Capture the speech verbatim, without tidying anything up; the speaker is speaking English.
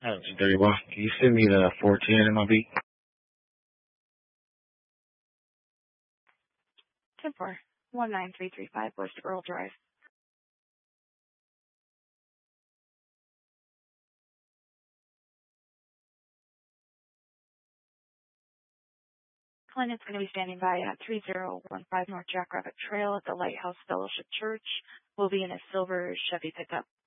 That's very well. Can you send me the four ten in my beat? ten four, one nine three three five West Earl Drive. Client's going to be standing by at three zero one five North Jackrabbit Trail at the Lighthouse Fellowship Church. Will be in a silver Chevy pickup.